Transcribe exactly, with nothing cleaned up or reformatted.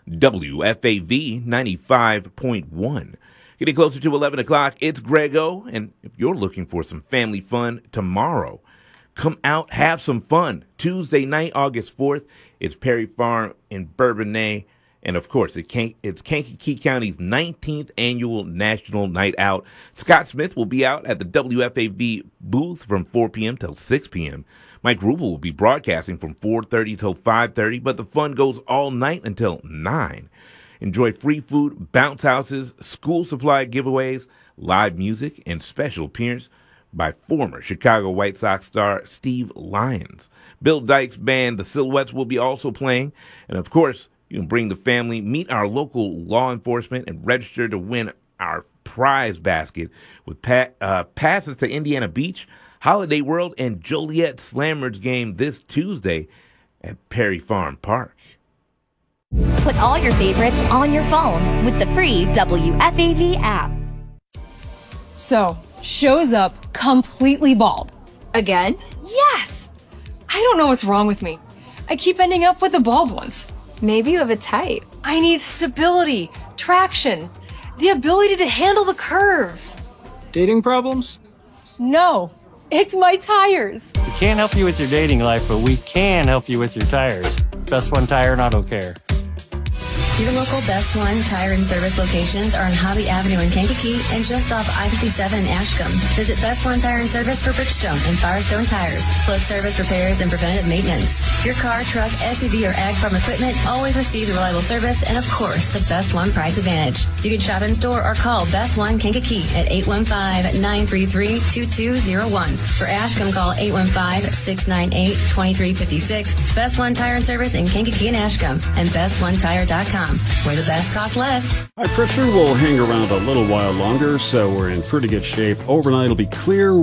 W F A V ninety-five point one. Getting closer to eleven o'clock, it's Grego, and if you're looking for some family fun tomorrow, come out, have some fun. Tuesday night, August fourth, it's Perry Farm in Bourbonnais. And, of course, it can- it's Kankakee County's nineteenth annual National Night Out. Scott Smith will be out at the W F A V booth from four p.m. till six p.m. Mike Rubel will be broadcasting from four thirty till five thirty, but the fun goes all night until nine. Enjoy free food, bounce houses, school supply giveaways, live music, and special appearance by former Chicago White Sox star Steve Lyons. Bill Dyke's band, The Silhouettes, will be also playing. And, of course, you can bring the family, meet our local law enforcement, and register to win our prize basket with pa- uh, passes to Indiana Beach, Holiday World, and Joliet Slammers game this Tuesday at Perry Farm Park. Put all your favorites on your phone with the free W F A V app. So, shows up completely bald. Again? Yes! I don't know what's wrong with me. I keep ending up with the bald ones. Maybe you have a type. I need stability, traction, the ability to handle the curves. Dating problems? No, it's my tires. We can't help you with your dating life, but we can help you with your tires. Best One Tire and Auto Care. Your local Best One Tire and Service locations are on Hobby Avenue in Kankakee and just off I fifty-seven in Ashcombe. Visit Best One Tire and Service for Bridgestone and Firestone tires, plus service repairs and preventative maintenance. Your car, truck, S U V, or ag farm equipment always receives reliable service and, of course, the Best One price advantage. You can shop in store or call Best One Kankakee at eight one five, nine three three, two two zero one. For Ashcombe, call eight one five, six nine eight, two three five six. Best One Tire and Service in Kankakee and Ashcombe and best one tire dot com, where the best costs less. High pressure will hang around a little while longer, so we're in pretty good shape. Overnight it'll be clear.